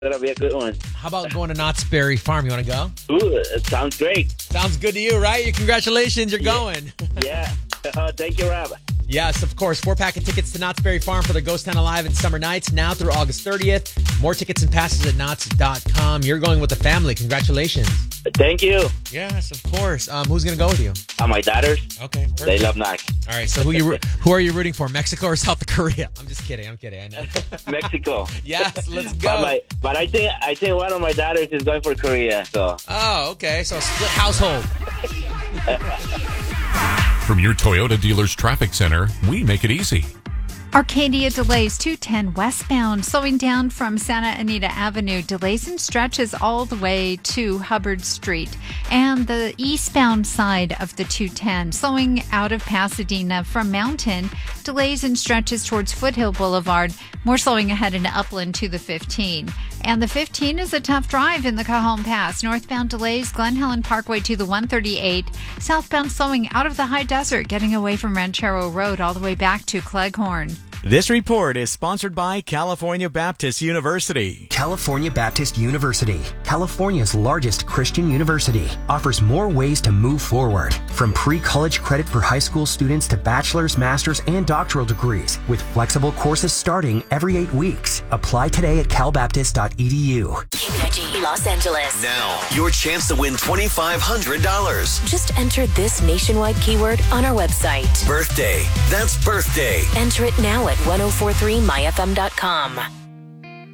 That'll be a good one. How about going to Knott's Berry Farm? You want to go? Ooh, it sounds great. Sounds good to you, right? Congratulations, you're going. Yeah. Thank you, Rob. Yes, of course. 4-pack of tickets to Knott's Berry Farm for the Ghost Town Alive and Summer Nights now through August 30th. More tickets and passes at Knott's.com. You're going with the family. Congratulations. Thank you. Yes, of course. Who's going to go with you? My daughters, Okay, perfect. they love Knox. All right, so who are you rooting for, Mexico or South Korea? I'm just kidding. I know. Mexico. Yes, let's go. But I think one of my daughters is going for Korea. So. Oh, okay. So split household. From your Toyota dealer's traffic center, we make it easy. Arcadia delays 210 westbound, slowing down from Santa Anita Avenue. Delays and stretches all the way to Hubbard Street. And the eastbound side of the 210, slowing out of Pasadena from Mountain. Delays and stretches towards Foothill Boulevard. More slowing ahead in Upland to the 15. And the 15 is a tough drive in the Cajon Pass. Northbound delays, Glen Helen Parkway to the 138. Southbound slowing out of the high desert, getting away from Ranchero Road all the way back to Cleghorn. This report is sponsored by California Baptist University. California Baptist University, California's largest Christian university, offers more ways to move forward. From pre-college credit for high school students to bachelor's, master's, and doctoral degrees, with flexible courses starting every 8 weeks. Apply today at calbaptist.edu. KPIG Los Angeles. Now, your chance to win $2,500. Just enter this nationwide keyword on our website. Birthday. That's birthday. Enter it now at 1043myfm.com.